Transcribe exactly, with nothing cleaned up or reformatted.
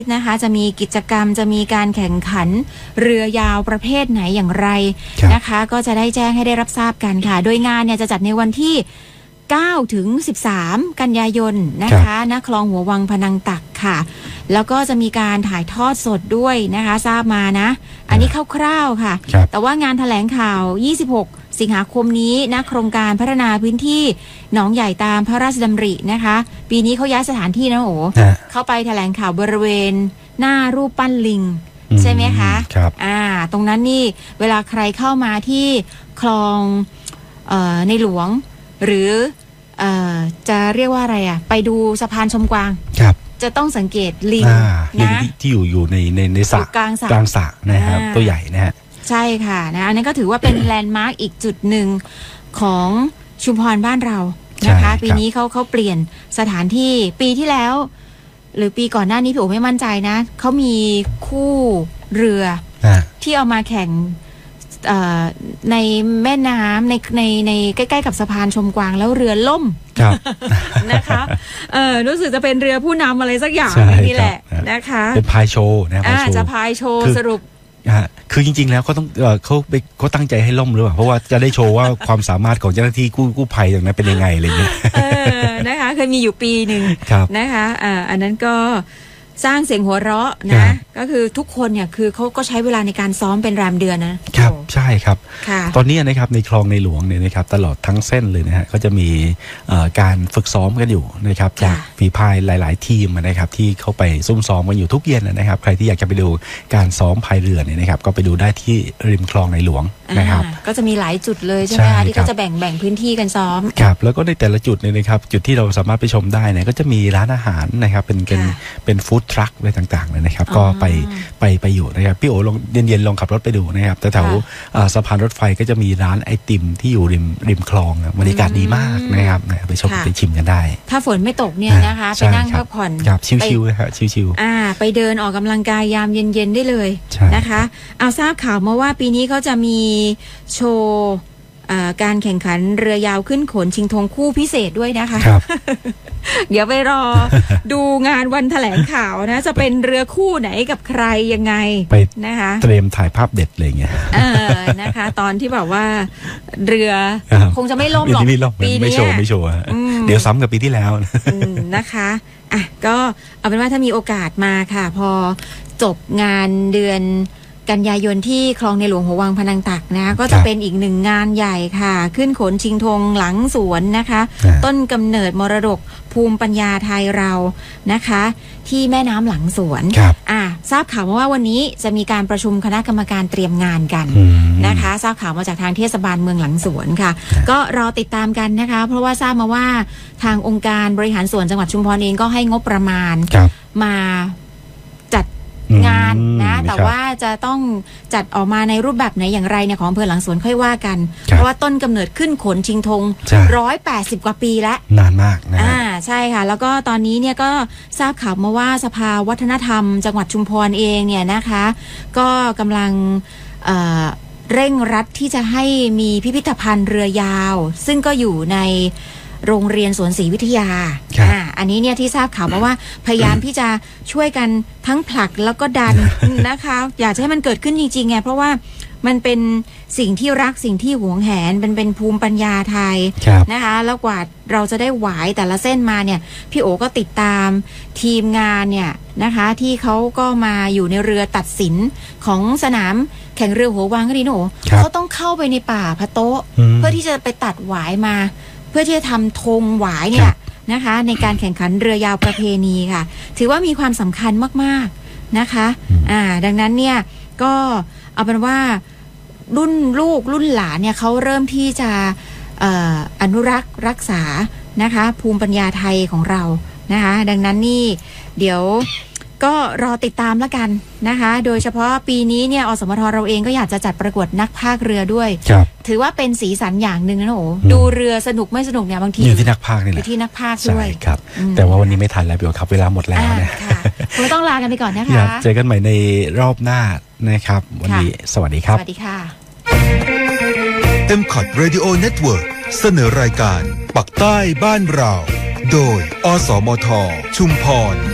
นะคะจะมีกิจกรรมจะมีการแข่งขันเรือยาวประเภทไหนอย่างไรนะคะก็จะได้แจ้งให้ได้รับทราบกันค่ะโดยงานเนี่ยจะจัดในวันที่เก้าถึงสิบสามกันยายนนะคะณคลองหัววังพนังตักค่ะแล้วก็จะมีการถ่ายทอดสดด้วยนะคะทราบมานะอันนี้คร่าวๆค่ะแต่ว่างานแถลงข่าวยี่สิบหกสิงหาคมนี้ณโครงการพัฒนาพื้นที่หนองใหญ่ตามพระราชดำรินะคะปีนี้เขาย้ายสถานที่นะโอ้เข้าไปแถลงข่าวบริเวณหน้ารูปปั้นลิงใช่ไหมคะครับอ่าตรงนั้นนี่เวลาใครเข้ามาที่คลองเอ่อในหลวงหรือเอ่อจะเรียกว่าอะไรอ่ะไปดูสะพานชมกวางครับจะต้องสังเกตลิงนะที่อยู่อยู่ในในในสระกลางสระกลางสระนะครับตัวใหญ่นะฮะใช่ค่ะนะอันนั้นก็ถือว่าเป็นแลนด์มาร์กอีกจุดหนึ่งของชุมพรบ้านเรานะคะปีนี้เขาเขาเปลี่ยนสถานที่ปีที่แล้วหรือปีก่อนหน้านี้พี่โอ๋ไม่มั่นใจนะเขามีคู่เรือที่เอามาแข่งในแม่น้ำในในในใกล้ๆกับสะพานชมกวางแล้วเรือล่มนะคะเออรู้สึกจะเป็นเรือผู้นำอะไรสักอย่างนี่แหละนะคะเป็นพายโชว์นะพายโชว์จะพายโชว์สรุปคือจริงๆแล้วเขาต้องเขาไปเขาตั้งใจให้ล่มหรือเปล่าเพราะว่าจะได้โชว์ว่าความสามารถของเจ้าหน้าที่กู้กู้ภัยอย่างนั้นเป็นยังไงอะไรเงี้ยนะคะเคยมีอยู่ปีหนึ่งนะคะอ่าอันนั้นก็สร้างเสียงหัวเราะนะก็คือทุกคนเนี่ยคือเขาก็ใช้เวลาในการซ้อมเป็นรามเดือนนะครับใช่ครับตอนนี้นะครับในคลองในหลวงเนี่ยนะครับตลอดทั้งเส้นเลยนะฮะก็จะมีการฝึกซ้อมกันอยู่นะครับจากฝีพายหลายๆทีมนะครับที่เข้าไปซุ่มซ้อมกันอยู่ทุกเย็นนะครับใครที่อยากจะไปดูการซ้อมพายเรือเนี่ยนะครับก็ไปดูได้ที่ริมคลองในหลวงนะครับก็จะมีหลายจุดเลยใช่ไหมคะที่ก็จะแบ่งแบ่งพื้นที่กันซ้อมครับแล้วก็ในแต่ละจุดเนี่ยนะครับจุดที่เราสามารถไปชมได้เนี่ยก็จะมีร้านอาหารนะครับเป็นเป็นเป็นฟู้ดทรัคอะไรต่างๆเลยนะครับก็ไปไปไปอยู่นะครับพี่โอ๋ลองเย็นๆลองขับรถไปดูนะครับแต่แถวสะพานรถไฟก็จะมีร้านไอติมที่อยู่ริมริมคลองบรรยากาศดีมากนะครับไปชมไปชิมกันได้ถ้าฝนไม่ตกเนี่ยนะคะไปนั่งพักผ่อนครับชิวๆนะครับชิวๆอ่าไปเดินออกกำลังกายยามเย็นๆได้เลยนะคะเอาทราบข่าวมาว่าปีนี้เขาจะมีโชว์การแข่งขันเรือยาวขึ้นขนชิงธงคู่พิเศษด้วยนะคะเดี๋ยวไปรอดูงานวันแถลงข่าวนะจะเป็นเรือคู่ไหนกับใครยังไงนะคะเตรียมถ่ายภาพเด็ดเลยเงี้ยเออนะคะตอนที่แบบว่าเรือคงจะไม่ล่มหรอกปีนี้ไม่โชว์ไม่โชว์เดี๋ยวซ้ำกับปีที่แล้วนะคะอ่ะก็เอาเป็นว่าถ้ามีโอกาสมาค่ะพอจบงานเดือนกันยายนที่คลองในหลวงหัววังพนังตักนะก็จะเป็นอีกหนึ่งงานใหญ่ค่ะขึ้นขนชิงธงหลังสวนนะคะต้นกำเนิดมรดกภูมิปัญญาไทยเรานะคะที่แม่น้ำหลังสวนอ่าทราบข่าวมาว่าวันนี้จะมีการประชุมคณะกรรมการเตรียมงานกันนะคะทราบข่าวมาจากทางเทศบาลเมืองหลังสวนค่ะก็รอติดตามกันนะคะเพราะว่าทราบมาว่าทางองค์การบริหารส่วนจังหวัดชุมพรเองก็ให้งบประมาณมาจัดงานนะแต่ว่าจะต้องจัดออกมาในรูปแบบไหนอย่างไรเนี่ยของอำเภอหลังสวนค่อยว่ากันเพราะว่าต้นกำเนิดขึ้นขนชิงธงร้อยแปดสิบกว่าปีแล้วนานมากนะอ่าใช่ค่ะแล้วก็ตอนนี้เนี่ยก็ทราบข่าวมาว่าสภาวัฒนธรรมจังหวัดชุมพรเองเนี่ยนะคะก็กำลังเอ่อเร่งรัดที่จะให้มีพิพิธภัณฑ์เรือยาวซึ่งก็อยู่ในโรงเรียนสวนศรีวิทยาอ่าอันนี้เนี่ยที่ทราบข่าวมาว่าพยายามที่จะช่วยกันทั้งผลักแล้วก็ดันนะคะอยากให้มันเกิดขึ้นจริงๆไงเพราะว่ามันเป็นสิ่งที่รักสิ่งที่หวงแหนเป็นเป็นภูมิปัญญาไทยนะคะแล้วกว่าเราจะได้หวายแต่ละเส้นมาเนี่ยพี่โอก็ติดตามทีมงานเนี่ยนะคะที่เขาก็มาอยู่ในเรือตัดสินของสนามแข่งเรือหัววังก็ดีนะโอเขาต้องเข้าไปในป่าพะโต๊ะเพื่อที่จะไปตัดหวายมาเพื่อที่จะทำธงหวายเนี่ยนะคะในการแข่งขันเรือยาวประเพณีค่ะถือว่ามีความสำคัญมากๆนะคะอ่าดังนั้นเนี่ยก็เอาเป็นว่ารุ่นลูกรุ่นหลานเนี่ยเขาเริ่มที่จะเอ่ออนุรักษ์รักษานะคะภูมิปัญญาไทยของเรานะคะดังนั้นนี่เดี๋ยวก็รอติดตามแล้วกันนะคะโดยเฉพาะปีนี้เนี่ยอสมทเราเองก็อยากจะจัดประกวดนักพากเรือด้วยถือว่าเป็นสีสันอย่างหนึ่งนะโอ้ดูเรือสนุกไม่สนุกเนี่ยบางทีอยู่ที่นักพากนี่แหละอยู่ที่นักพากด้วยครับแต่ว่าวันนี้ไม่ทันแล้วเดี๋ยวครับเวลาหมดแล้วเนี่ยคงต้องลากันไปก่อนนะคะเจอกันใหม่ในรอบหน้านะครับวันนี้สวัสดีครับสวัสดีค่ะเอ็ม คอท Radio Network เสนอรายการปักใต้บ้านเราโดยอสมทชุมพร